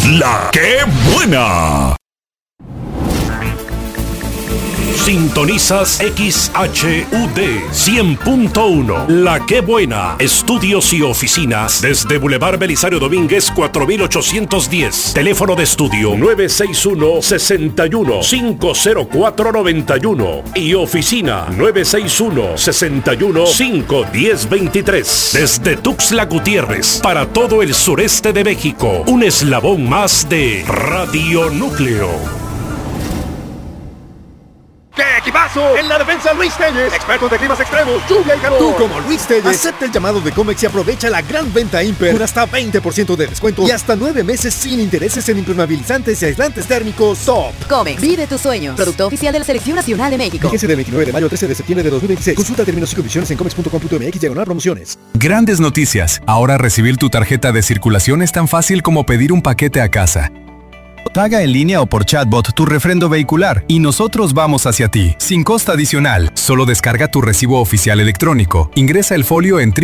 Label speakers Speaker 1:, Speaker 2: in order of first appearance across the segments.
Speaker 1: La que buena. Sintonizas XHUD 100.1. La que buena. Estudios y oficinas desde Boulevard Belisario Domínguez 4810. Teléfono de estudio 961-61-50491 y oficina 961-61-51023. Desde Tuxtla Gutiérrez para todo el sureste de México. Un eslabón más de Radio Núcleo.
Speaker 2: ¡Qué equipazo! En la defensa, Luis Telles, expertos de climas extremos, lluvia y calor.
Speaker 3: Tú, como Luis Telles, acepta el llamado de Comex y aprovecha la gran venta Imper con hasta 20% de descuento y hasta 9 meses sin intereses en impermeabilizantes y aislantes térmicos Top.
Speaker 4: Comex, vive tus sueños. Producto oficial de la Selección Nacional de México.
Speaker 3: Fíjese del 29 de mayo al 13 de septiembre de 2026. Consulta términos y condiciones en comex.com.mx/promociones.
Speaker 5: Grandes noticias. Ahora recibir tu tarjeta de circulación es tan fácil como pedir un paquete a casa. Paga en línea o por chatbot tu refrendo vehicular y nosotros vamos hacia ti, sin costo adicional. Solo descarga tu recibo oficial electrónico. Ingresa el folio en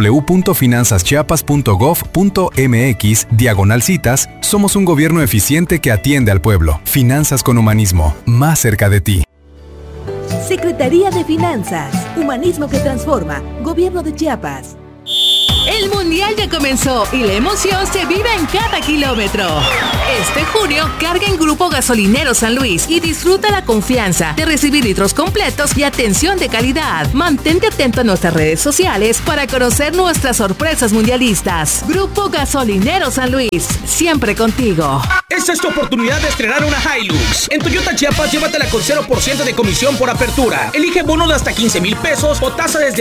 Speaker 5: www.finanzaschiapas.gov.mx/citas. Somos un gobierno eficiente que atiende al pueblo. Finanzas con humanismo, más cerca de ti.
Speaker 6: Secretaría de Finanzas, Humanismo que Transforma, Gobierno de Chiapas.
Speaker 7: El Mundial ya comenzó y la emoción se vive en cada kilómetro. Este junio, carga en Grupo Gasolinero San Luis y disfruta la confianza de recibir litros completos y atención de calidad. Mantente atento a nuestras redes sociales para conocer nuestras sorpresas mundialistas. Grupo Gasolinero San Luis, siempre contigo.
Speaker 8: Esta es tu oportunidad de estrenar una Hilux. En Toyota Chiapas, llévatela con 0% de comisión por apertura. Elige bono de hasta 15,000 pesos o tasa desde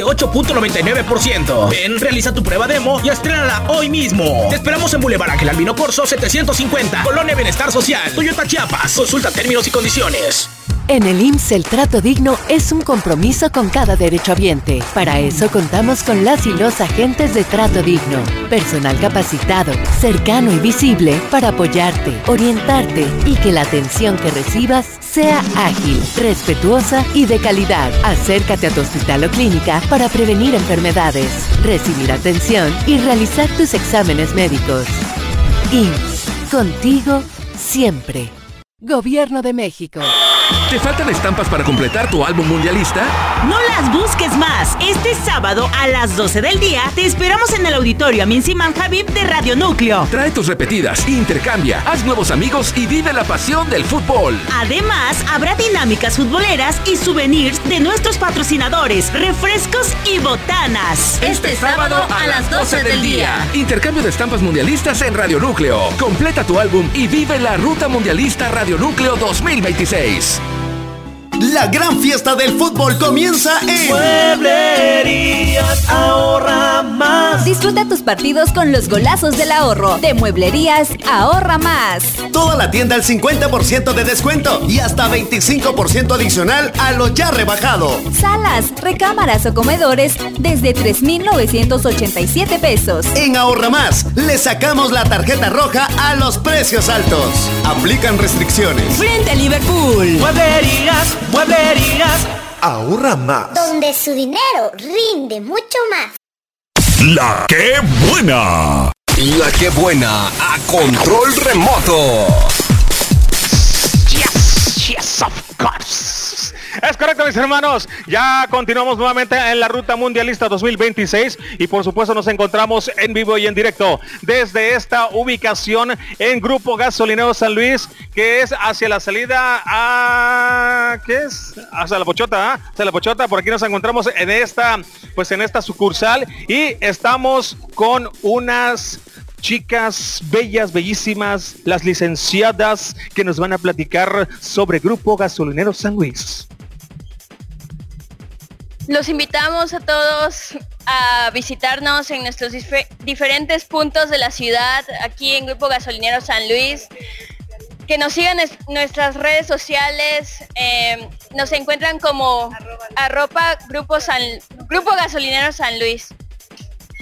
Speaker 8: 8.99%. Ven, realiza tu prueba demo y estrénala hoy mismo. Te esperamos en Boulevard Ángel Albino Corzo 750, Colonia Bienestar Social, Toyota Chiapas. Consulta términos y condiciones.
Speaker 6: En el IMSS el trato digno es un compromiso con cada derechohabiente. Para eso contamos con las y los agentes de trato digno. Personal capacitado, cercano y visible para apoyarte, orientarte y que la atención que recibas sea ágil, respetuosa y de calidad. Acércate a tu hospital o clínica para prevenir enfermedades, recibir atención y realizar tus exámenes médicos. IMSS, contigo siempre. Gobierno de México.
Speaker 9: ¿Te faltan estampas para completar tu álbum mundialista?
Speaker 10: No las busques más. Este sábado a las 12 del día te esperamos en el auditorio Amin Siman Habib de Radio Núcleo.
Speaker 9: Trae tus repetidas, intercambia, haz nuevos amigos y vive la pasión del fútbol.
Speaker 10: Además, habrá dinámicas futboleras y souvenirs de nuestros patrocinadores, refrescos y botanas.
Speaker 9: Este sábado a las 12 del día. Intercambio de estampas mundialistas en Radio Núcleo. Completa tu álbum y vive la ruta mundialista Radio Núcleo 2026.
Speaker 11: La gran fiesta del fútbol comienza en
Speaker 12: Mueblerías Ahorra Más.
Speaker 4: Disfruta tus partidos con los golazos del ahorro de Mueblerías Ahorra Más.
Speaker 11: Toda la tienda al 50% de descuento y hasta 25% adicional a lo ya rebajado.
Speaker 4: Salas, recámaras o comedores desde 3,987 pesos.
Speaker 11: En Ahorra Más le sacamos la tarjeta roja a los precios altos. Aplican restricciones.
Speaker 10: Frente a Liverpool.
Speaker 12: Mueblerías Ahorra Más.
Speaker 13: Donde su dinero rinde mucho más.
Speaker 1: La que buena.
Speaker 5: La que buena a control remoto.
Speaker 2: Yes, of course. Es correcto, mis hermanos. Ya continuamos nuevamente en la Ruta Mundialista 2026 y por supuesto nos encontramos en vivo y en directo desde esta ubicación en Grupo Gasolinero San Luis, que es hacia la salida a... ¿qué es? Hacia la Pochota, hacia la Pochota. Por aquí nos encontramos en esta sucursal y estamos con unas chicas bellas, bellísimas, las licenciadas que nos van a platicar sobre Grupo Gasolinero San Luis.
Speaker 14: Los invitamos a todos a visitarnos en nuestros diferentes puntos de la ciudad, aquí en Grupo Gasolinero San Luis. Que nos sigan en nuestras redes sociales, nos encuentran como @Grupo Gasolinero San Luis.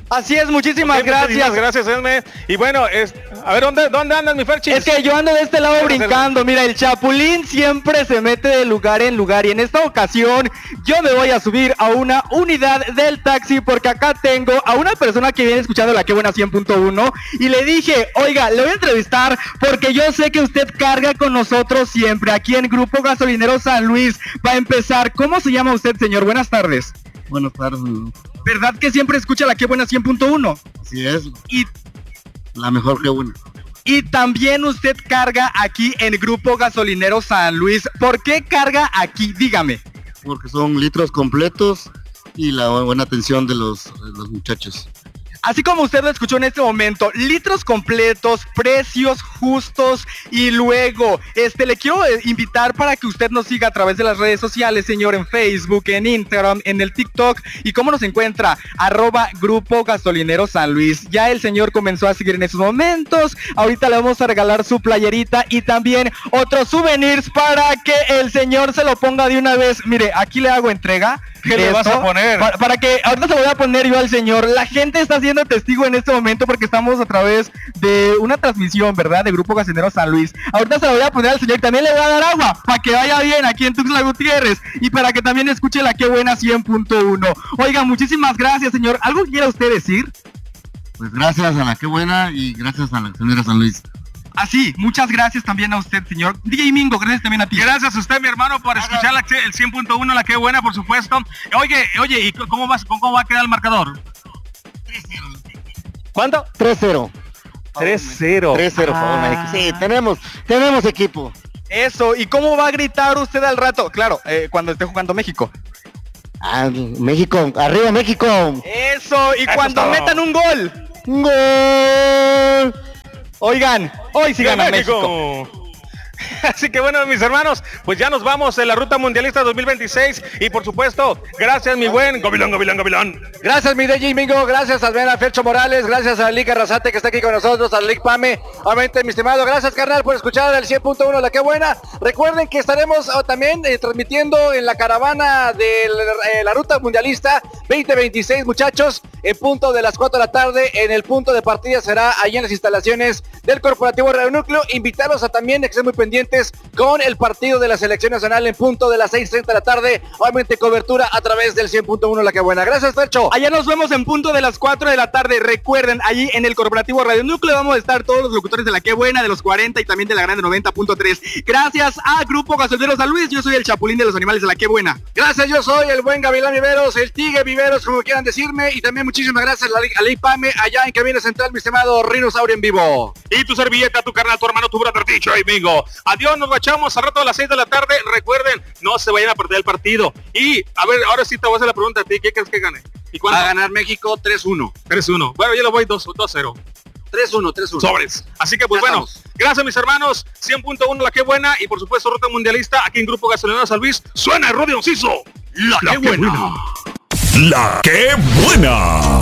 Speaker 15: Así es, muchísimas gracias.
Speaker 2: Muchísimas gracias, Esme. Y bueno, a ver, ¿dónde andas, mi Ferchis?
Speaker 15: Es que yo ando de este lado brincando. Mira, el Chapulín siempre se mete de lugar en lugar. Y en esta ocasión yo me voy a subir a una unidad del taxi porque acá tengo a una persona que viene escuchando la Que Buena 100.1 y le dije, oiga, le voy a entrevistar porque yo sé que usted carga con nosotros siempre aquí en Grupo Gasolinero San Luis. Va a empezar, ¿cómo se llama usted, señor? Buenas tardes.
Speaker 16: Buenas tardes.
Speaker 15: ¿Verdad que siempre escucha la Que Buena 100.1?
Speaker 16: Así es.
Speaker 15: Y
Speaker 16: la mejor Que Buena.
Speaker 15: Y también usted carga aquí en Grupo Gasolinero San Luis. ¿Por qué carga aquí? Dígame.
Speaker 16: Porque son litros completos y la buena atención de los muchachos.
Speaker 15: Así como usted lo escuchó en este momento, litros completos, precios justos y luego, le quiero invitar para que usted nos siga a través de las redes sociales, señor, en Facebook, en Instagram, en el TikTok. ¿Y cómo nos encuentra? @Grupo Gasolinero San Luis. Ya el señor comenzó a seguir en esos momentos. Ahorita le vamos a regalar su playerita y también otros souvenirs para que el señor se lo ponga de una vez. Mire, aquí le hago entrega.
Speaker 2: ¿Qué le vas a poner?
Speaker 15: Para que ahorita se lo voy a poner yo al señor. La gente está siendo testigo en este momento porque estamos a través de una transmisión, ¿verdad? De Grupo Gasolinero San Luis. Ahorita se lo voy a poner al señor. También le voy a dar agua para que vaya bien aquí en Tuxtla Gutiérrez y para que también escuche la Que Buena 100.1. Oiga, muchísimas gracias, señor. ¿Algo quiera usted decir?
Speaker 16: Pues gracias a la Que Buena y gracias a la Gasolinera San Luis.
Speaker 15: Así, muchas gracias también a usted, señor. DJ Mingo, gracias también a ti.
Speaker 2: Gracias a usted, mi hermano, por escuchar el 100.1, la Que Buena, por supuesto. Oye, ¿y cómo va a quedar el marcador?
Speaker 16: 3-0.
Speaker 2: ¿Cuánto?
Speaker 16: 3-0.
Speaker 2: 3-0.
Speaker 16: 3-0, favor, México. Sí, tenemos equipo.
Speaker 15: Eso, ¿y cómo va a gritar usted al rato? Claro, cuando esté jugando México.
Speaker 16: México, arriba México.
Speaker 15: Eso, y cuando metan un gol.
Speaker 16: ¡Gol!
Speaker 15: Oigan, hoy sí gana México.
Speaker 2: Así que bueno, mis hermanos, pues ya nos vamos en la Ruta Mundialista 2026 y por supuesto, gracias mi buen Gavilán.
Speaker 17: Gracias mi DJ Mingo, gracias al Ben Fercho Morales, gracias a Lick Arrasate que está aquí con nosotros, al Lick Pame, obviamente mi estimado, gracias carnal por escuchar el 100.1 la Que Buena. Recuerden que estaremos también transmitiendo en la caravana de la Ruta Mundialista 2026, muchachos, en punto de las 4 de la tarde, en el punto de partida será allí en las instalaciones del Corporativo Radio Núcleo. Invitarlos a también que estén muy pendientes con el partido de la Selección Nacional en punto de las 6:30 de la tarde, obviamente cobertura a través del 100.1 la Que Buena. Gracias, Fercho.
Speaker 15: Allá nos vemos en punto de las 4 de la tarde. Recuerden, allí en el Corporativo Radio Núcleo vamos a estar todos los locutores de la Que Buena, de los 40 y también de la Grande 90.3. Gracias a Grupo Gasolinero San Luis, yo soy el Chapulín de los Animales de la Que Buena.
Speaker 17: Gracias, yo soy el buen Gavilán Viveros, el Tigre Viveros, como quieran decirme, y también muchísimas gracias a Ley Pame, allá en Cabina Central, mi estimado Rinosaurio en vivo.
Speaker 2: Y tu servilleta, tu carnal, tu hermano, tu brother, dicho ahí, Mingo. Adiós, nos guachamos al rato a las 6 de la tarde. Recuerden, no se vayan a perder el partido. Y, a ver, ahora sí te voy a hacer la pregunta a ti, ¿qué crees que gane? ¿Y cuánto?
Speaker 17: Va a ganar México 3-1.
Speaker 2: 3-1. Bueno, yo le voy 2-0.
Speaker 17: 3-1.
Speaker 2: Sobres. Así que pues ya bueno, estamos. Gracias mis hermanos, 100.1 la Que Buena y por supuesto Ruta Mundialista aquí en Grupo Gasolinero San Luis. Suena el Rodeo Ciso. La Que Buena.
Speaker 1: La Que Buena.